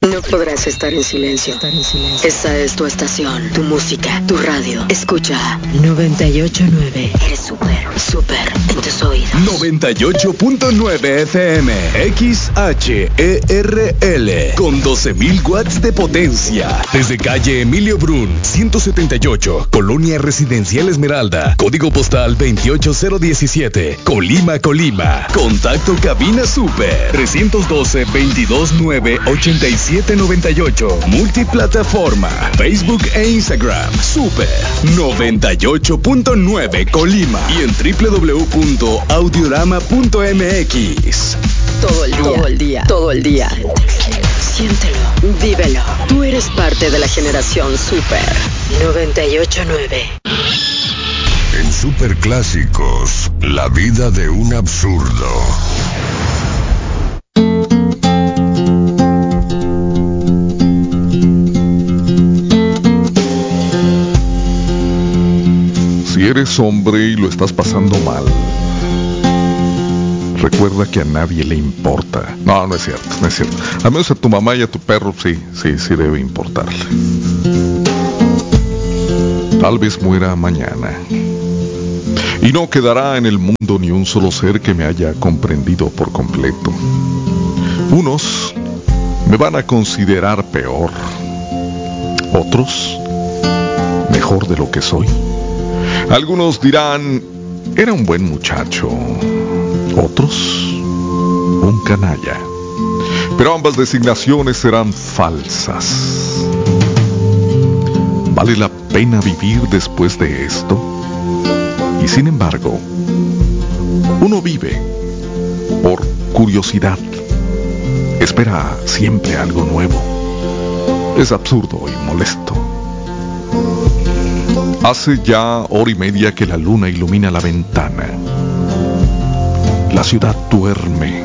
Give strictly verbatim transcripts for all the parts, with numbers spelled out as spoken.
No podrás estar en silencio. Esta es tu estación, tu música, tu radio. Escucha noventa y ocho punto nueve. Eres súper, súper en tus oídos. noventa y ocho punto nueve F M, X H E R L, con doce mil watts de potencia. Desde calle Emilio Brun, ciento setenta y ocho, Colonia Residencial Esmeralda, código postal veintiocho cero diecisiete, Colima, Colima. Contacto cabina super, trescientos doce, veintidós nueve, ochenta y siete noventa y ocho. Multiplataforma, Facebook e Instagram, Super noventa y ocho punto nueve Colima y en doble u doble u doble u punto audiorama punto m x. Todo el día, todo el día, todo el día. Siéntelo, vívelo. Tú eres parte de la generación Super noventa y ocho punto nueve. En Superclásicos, la vida de un absurdo. Si eres hombre y lo estás pasando mal, recuerda que a nadie le importa. No, no es cierto, no es cierto. Al menos a tu mamá y a tu perro sí, sí, sí debe importarle. Tal vez muera mañana. Y no quedará en el mundo ni un solo ser que me haya comprendido por completo. Unos me van a considerar peor. Otros, mejor de lo que soy. Algunos dirán, era un buen muchacho. Otros, un canalla. Pero ambas designaciones serán falsas. ¿Vale la pena vivir después de esto? Y sin embargo, uno vive por curiosidad. Espera siempre algo nuevo. Es absurdo y molesto. Hace ya hora y media que la luna ilumina la ventana. La ciudad duerme.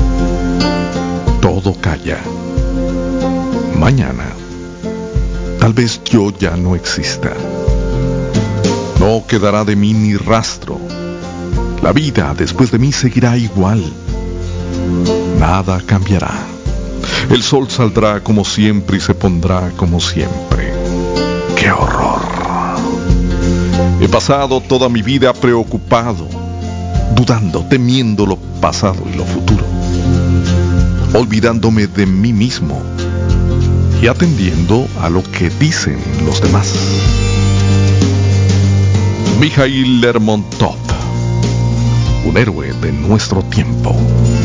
Todo calla. Mañana, tal vez yo ya no exista. No quedará de mí ni rastro. La vida después de mí seguirá igual. Nada cambiará. El sol saldrá como siempre y se pondrá como siempre. ¡Qué horror! He pasado toda mi vida preocupado, dudando, temiendo lo pasado y lo futuro, olvidándome de mí mismo y atendiendo a lo que dicen los demás. Mijaíl Lermontov, un héroe de nuestro tiempo.